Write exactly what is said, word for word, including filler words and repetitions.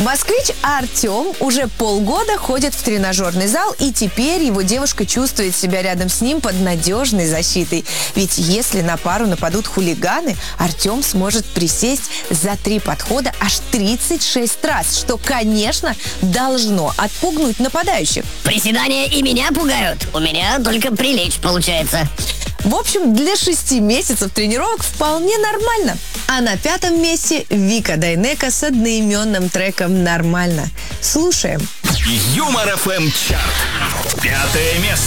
Москвич Артем уже полгода ходит в тренажерный зал, и теперь его девушка чувствует себя рядом с ним под надежной защитой. Ведь если на пару нападут хулиганы, Артем сможет присесть за три подхода аж тридцать шесть раз, что, конечно, должно отпугнуть нападающих. Приседания и меня пугают. У меня только прилечь получается. В общем, для шести месяцев тренировок вполне нормально. А на пятом месте Вика Дайнеко с одноименным треком «Нормально». Слушаем. Юмор эф эм чарт. Пятое место.